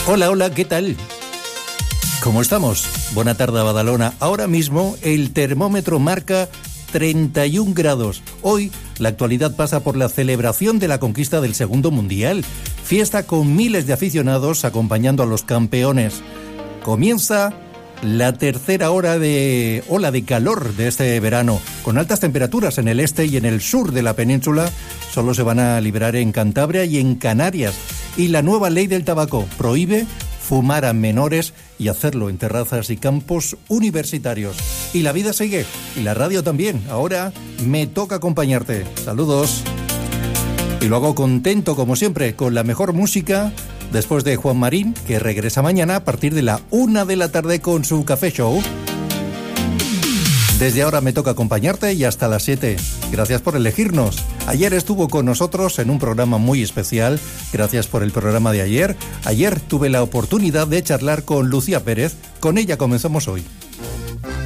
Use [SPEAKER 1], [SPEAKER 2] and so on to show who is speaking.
[SPEAKER 1] Hola, hola, ¿qué tal? ¿Cómo estamos? Buena tarde, Badalona. Ahora mismo el termómetro marca 31 grados. Hoy la actualidad pasa por la celebración de la conquista del Segundo Mundial. Fiesta con miles de aficionados acompañando a los campeones. Comienza la tercera ola de calor de este verano, con altas temperaturas en el este y en el sur de la península. Solo se van a liberar en Cantabria y en Canarias. Y la nueva ley del tabaco prohíbe fumar a menores y hacerlo en terrazas y campos universitarios. Y la vida sigue, y la radio también. Ahora me toca acompañarte. Saludos. Y lo hago contento, como siempre, con la mejor música, después de Juan Marín, que regresa mañana a partir de la 1 de la tarde con su Café Show. Desde ahora me toca acompañarte y hasta las 7. Gracias por elegirnos. Ayer estuvo con nosotros en un programa muy especial. Gracias por el programa de ayer. Ayer tuve la oportunidad de charlar con Lucía Pérez. Con ella comenzamos hoy.